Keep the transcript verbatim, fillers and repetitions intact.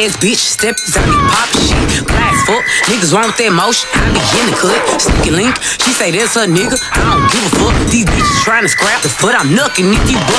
ass bitch, step out me pop shit. Glass fuck, niggas want that motion. I be in the cut, sticky link. She say that's her nigga. I don't give a fuck. These bitches tryna scrap the foot. I'm knucking if you